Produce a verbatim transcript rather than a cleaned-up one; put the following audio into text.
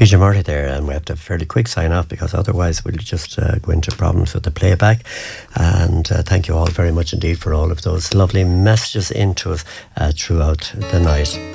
P J Murray there, and we have to have a fairly quick sign off because otherwise we'll just uh, go into problems with the playback. And uh, thank you all very much indeed for all of those lovely messages into us uh, throughout the night.